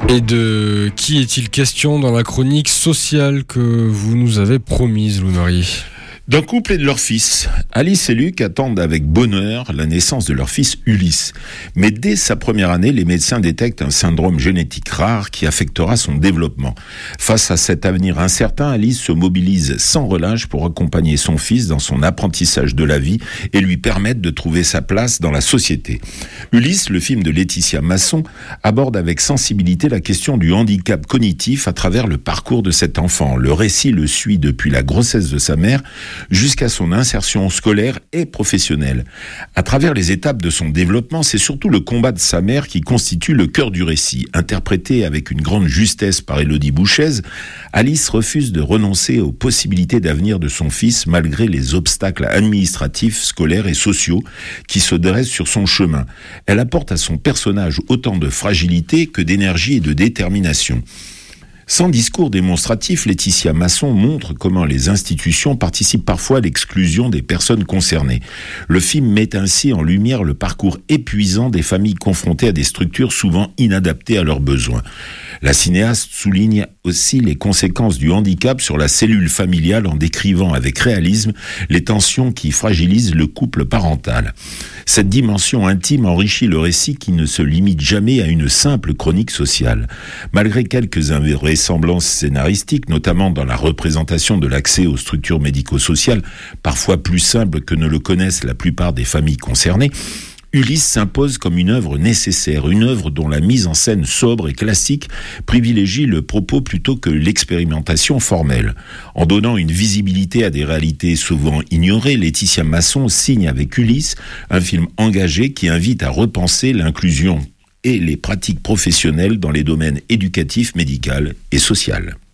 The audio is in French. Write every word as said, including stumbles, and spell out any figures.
Et de qui est-il question dans la chronique sociale que vous nous avez promise, Louis-Marie ? D'un couple et de leur fils. Alice et Luc attendent avec bonheur la naissance de leur fils Ulysse. Mais dès sa première année, les médecins détectent un syndrome génétique rare qui affectera son développement. Face à cet avenir incertain, Alice se mobilise sans relâche pour accompagner son fils dans son apprentissage de la vie et lui permettre de trouver sa place dans la société. Ulysse, le film de Laetitia Masson, aborde avec sensibilité la question du handicap cognitif à travers le parcours de cet enfant. Le récit le suit depuis la grossesse de sa mère jusqu'à son insertion scolaire et professionnelle. À travers les étapes de son développement, c'est surtout le combat de sa mère qui constitue le cœur du récit. Interprété avec une grande justesse par Élodie Bouchez, Alice refuse de renoncer aux possibilités d'avenir de son fils malgré les obstacles administratifs, scolaires et sociaux qui se dressent sur son chemin. Elle apporte à son personnage autant de fragilité que d'énergie et de détermination. Sans discours démonstratif, Laetitia Masson montre comment les institutions participent parfois à l'exclusion des personnes concernées. Le film met ainsi en lumière le parcours épuisant des familles confrontées à des structures souvent inadaptées à leurs besoins. La cinéaste souligne aussi les conséquences du handicap sur la cellule familiale en décrivant avec réalisme les tensions qui fragilisent le couple parental. Cette dimension intime enrichit le récit qui ne se limite jamais à une simple chronique sociale. Malgré quelques invraisemblances scénaristiques, notamment dans la représentation de l'accès aux structures médico-sociales, parfois plus simple que ne le connaissent la plupart des familles concernées, Ulysse s'impose comme une œuvre nécessaire, une œuvre dont la mise en scène sobre et classique privilégie le propos plutôt que l'expérimentation formelle. En donnant une visibilité à des réalités souvent ignorées, Laetitia Masson signe avec Ulysse un film engagé qui invite à repenser l'inclusion et les pratiques professionnelles dans les domaines éducatifs, médical et social.